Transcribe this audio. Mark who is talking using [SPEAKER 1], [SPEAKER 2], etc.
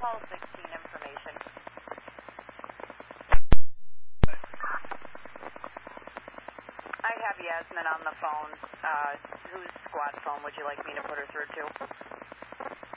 [SPEAKER 1] call 16 information. I have Yasmin on the phone. Whose squad phone would you like me to put her through to?